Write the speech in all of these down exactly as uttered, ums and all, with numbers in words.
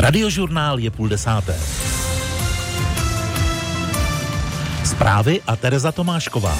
Radiožurnál je půl desáté. Zprávy a Tereza Tomášková.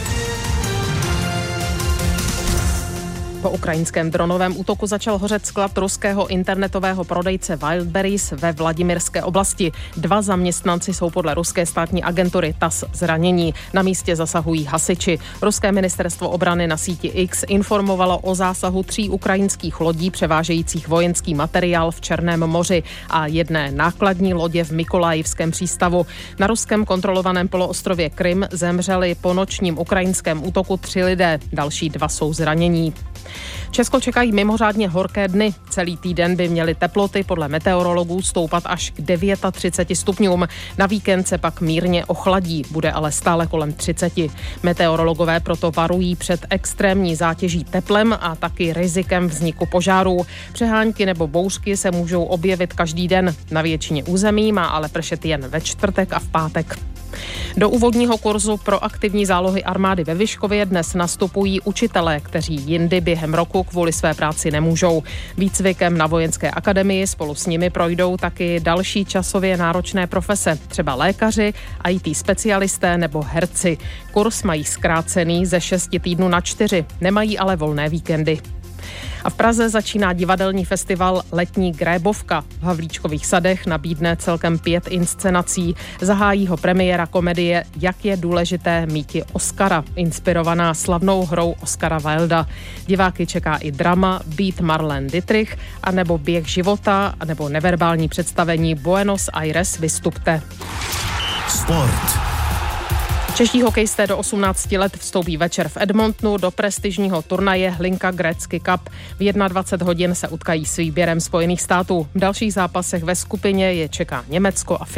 Po ukrajinském dronovém útoku začal hořet sklad ruského internetového prodejce Wildberries ve Vladimirské oblasti. Dva zaměstnanci jsou podle ruské státní agentury T A S zranění. Na místě zasahují hasiči. Ruské ministerstvo obrany na síti X informovalo o zásahu tří ukrajinských lodí převážejících vojenský materiál v Černém moři a jedné nákladní lodě v Mykolajivském přístavu. Na ruském kontrolovaném poloostrově Krym zemřeli po nočním ukrajinském útoku tři lidé, další dva jsou zranění. Česko čekají mimořádně horké dny. Celý týden by měly teploty podle meteorologů stoupat až k třiceti devíti stupňům. Na víkend se pak mírně ochladí, bude ale stále kolem třiceti. Meteorologové proto varují před extrémní zátěží teplem a taky rizikem vzniku požárů. Přehánky nebo bouřky se můžou objevit každý den. Na většině území má ale pršet jen ve čtvrtek a v pátek. Do úvodního kurzu pro aktivní zálohy armády ve Vyškově dnes nastupují učitelé, kteří jindy během roku kvůli své práci nemůžou. Výcvikem na vojenské akademii spolu s nimi projdou taky další časově náročné profese, třeba lékaři, í té specialisté nebo herci. Kurs mají zkrácený ze šesti týdnů na čtyři, nemají ale volné víkendy. A v Praze začíná divadelní festival Letní grébovka. V Havlíčkových sadech nabídne celkem pět inscenací. Zahájí ho premiéra komedie Jak je důležité míti Oscara, inspirovaná slavnou hrou Oscara Wilda. Diváky čeká i drama Být Marlene Dietrich, anebo Běh života, anebo neverbální představení Buenos Aires vystupte. Sport. Čeští hokejisté do osmnácti let vstoupí večer v Edmontonu do prestižního turnaje Hlinka Gretzky Cup. V dvacet jedna hodin se utkají s výběrem Spojených států. V dalších zápasech ve skupině je čeká Německo a Finsko.